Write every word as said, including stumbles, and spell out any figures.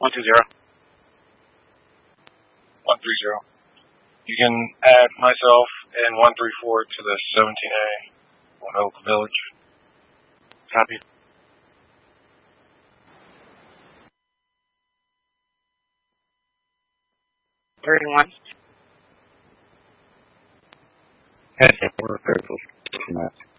One two zero. One three zero. You can add myself and one three four to the seventeen A on Oak Village. Copy. Thirty-one. Okay, we're critical.